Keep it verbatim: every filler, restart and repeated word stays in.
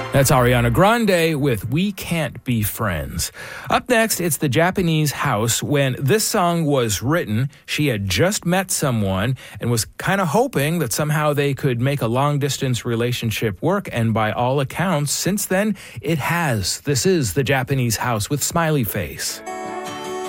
That's Ariana Grande with We Can't Be Friends. Up next, it's the Japanese house. When this song was written, she had just met someone and was kind of hoping that somehow they could make a long-distance relationship work, and by all accounts, since then, it has. This is the Japanese house with Smiley Face.